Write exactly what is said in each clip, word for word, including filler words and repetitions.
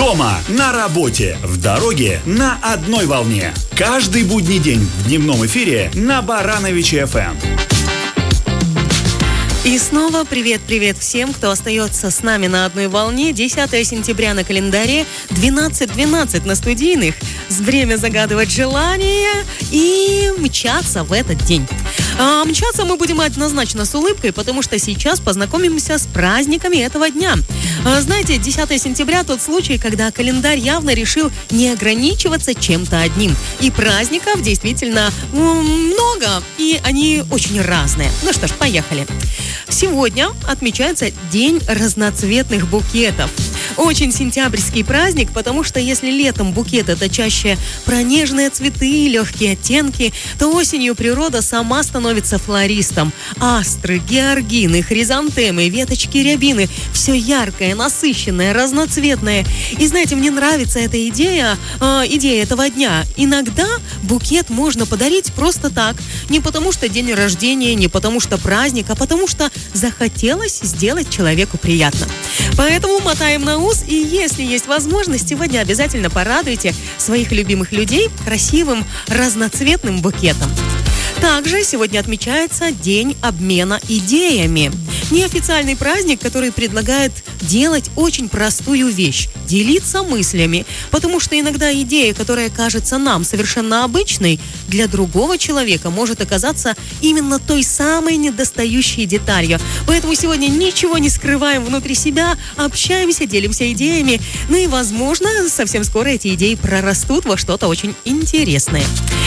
Дома, на работе, в дороге, на одной волне. Каждый будний день в дневном эфире на Барановиче эф эм. И снова привет-привет всем, кто остается с нами на одной волне. десятое сентября на календаре, двенадцать двенадцать на студийных. Время загадывать желания и мчаться в этот день. А мчаться мы будем однозначно с улыбкой, потому что сейчас познакомимся с праздниками этого дня. А, знаете, десятое сентября тот случай, когда календарь явно решил не ограничиваться чем-то одним. И праздников действительно много, и они очень разные. Ну что ж, поехали. Сегодня отмечается День разноцветных букетов. Очень сентябрьский праздник, потому что если летом букет – это чаще про нежные цветы, легкие оттенки, то осенью природа сама становится флористом. Астры, георгины, хризантемы, веточки рябины – все яркое, насыщенное, разноцветное. И знаете, мне нравится эта идея, э, идея этого дня. Иногда букет можно подарить просто так. Не потому что день рождения, не потому что праздник, а потому что захотелось сделать человеку приятно. Поэтому мотаем на ус, и если есть возможность, сегодня обязательно порадуйте своих любимых людей красивым разноцветным букетом. Также сегодня отмечается День обмена идеями. Неофициальный праздник, который предлагает делать очень простую вещь – делиться мыслями. Потому что иногда идея, которая кажется нам совершенно обычной, для другого человека может оказаться именно той самой недостающей деталью. Поэтому сегодня ничего не скрываем внутри себя, общаемся, делимся идеями. Ну и, возможно, совсем скоро эти идеи прорастут во что-то очень интересное.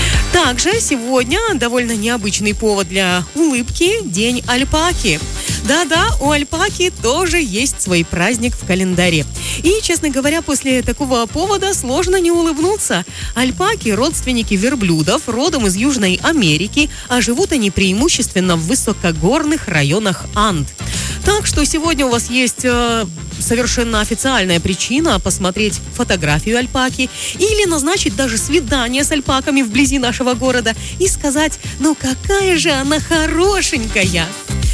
Также сегодня довольно необычный повод для улыбки – День альпаки. Да-да, у альпаки тоже есть свой праздник в календаре. И, честно говоря, после такого повода сложно не улыбнуться. Альпаки – родственники верблюдов, родом из Южной Америки, а живут они преимущественно в высокогорных районах Анд. Так что сегодня у вас есть э, совершенно официальная причина посмотреть фотографию альпаки или назначить даже свидание с альпаками вблизи нашего города и сказать: ну какая же она хорошенькая!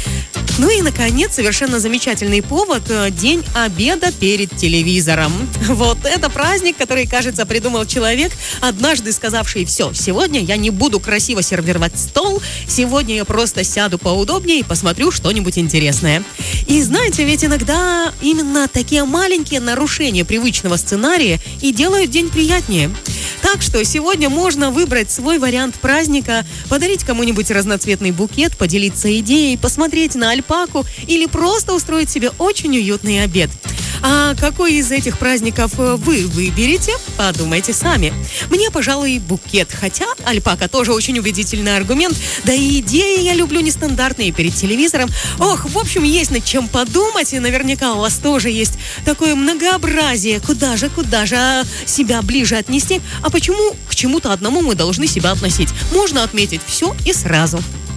Ну и, наконец, совершенно замечательный повод – День обеда перед телевизором. Вот это праздник, который, кажется, придумал человек, однажды сказавший: все, сегодня я не буду красиво сервировать стол, сегодня я просто сяду поудобнее и посмотрю что-нибудь интересное. И знаете, ведь иногда именно такие маленькие нарушения привычного сценария и делают день приятнее. Так что сегодня можно выбрать свой вариант праздника, подарить кому-нибудь разноцветный букет, поделиться идеей, посмотреть на альпаку или просто устроить себе очень уютный обед. А какой из этих праздников вы выберете, подумайте сами. Мне, пожалуй, букет, хотя альпака тоже очень убедительный аргумент, да и идеи я люблю нестандартные перед телевизором. Ох, в общем, есть над чем подумать, и наверняка у вас тоже есть такое многообразие. Куда же, куда же себя ближе отнести? А почему к чему-то одному мы должны себя относить? Можно отметить все и сразу.